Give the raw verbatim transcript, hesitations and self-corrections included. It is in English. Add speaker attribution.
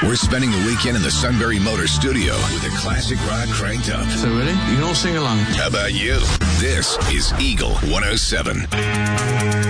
Speaker 1: We're spending the weekend in the Sunbury Motor Studio with a classic rock cranked up.
Speaker 2: So ready? You can all sing along.
Speaker 1: How about you? This is Eagle one oh seven.